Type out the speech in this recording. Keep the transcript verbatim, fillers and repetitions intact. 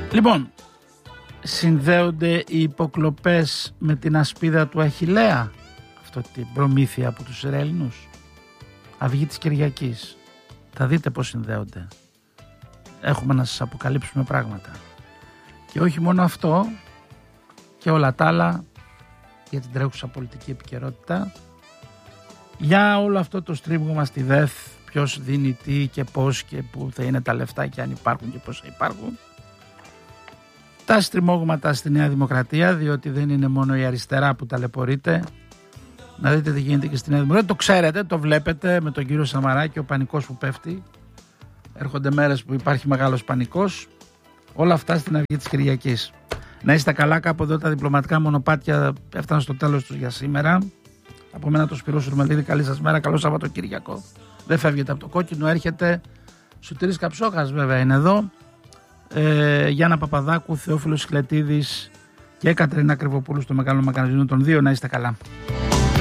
Λοιπόν, συνδέονται οι υποκλοπές με την ασπίδα του Αχιλλέα, αυτό την προμήθεια από τους Ισραηλινούς. Αυγή της Κυριακής. Θα δείτε πώς συνδέονται. Έχουμε να σας αποκαλύψουμε πράγματα. Και όχι μόνο αυτό, και όλα τα άλλα για την τρέχουσα πολιτική επικαιρότητα. Για όλο αυτό το στρίμωγμα στη ΔΕΘ, ποιος δίνει τι και πώς και πού θα είναι τα λεφτά και αν υπάρχουν και πώς θα υπάρχουν. Τα στριμώγματα στη Νέα Δημοκρατία, διότι δεν είναι μόνο η αριστερά που ταλαιπωρείται. Να δείτε τι γίνεται και στη Νέα Δημοκρατία. Το ξέρετε, το βλέπετε με τον κύριο Σαμαράκη, ο πανικός που πέφτει. Έρχονται μέρες που υπάρχει μεγάλος πανικός. Όλα αυτά στην αυγή της Κυριακής. Να είστε καλά, κάπου εδώ τα διπλωματικά μονοπάτια έφταναν στο τέλος τους για σήμερα. Από μένα το Σπύρο Σουρμελίδη, καλή σας μέρα, καλό Σαββατοκύριακο. Δεν φεύγετε από το κόκκινο, έρχεται Σωτήρης Καψόχας βέβαια είναι εδώ. Ε, Γιάννα Παπαδάκου, Θεόφιλος Σικλετίδης και Κατερίνα Κρυβοπούλου στο Μεγάλο Μαγαζίνο των δύο. Να είστε καλά.